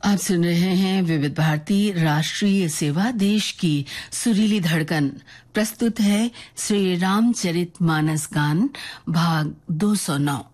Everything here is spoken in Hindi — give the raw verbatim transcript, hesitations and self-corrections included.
आप सुन रहे हैं विविध भारती राष्ट्रीय सेवा, देश की सुरीली धड़कन। प्रस्तुत है श्री रामचरित मानस गान भाग दो सौ नौ।